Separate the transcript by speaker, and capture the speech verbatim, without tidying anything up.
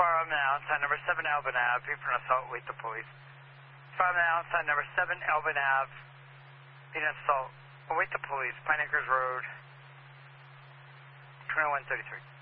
Speaker 1: fire on the outside, number seven Elvin Ave, being for an assault, wait the police. Fire on the outside, number seven Elvin Ave, being an assault, await the police, Pine Acres Road, twenty-one thirty-three.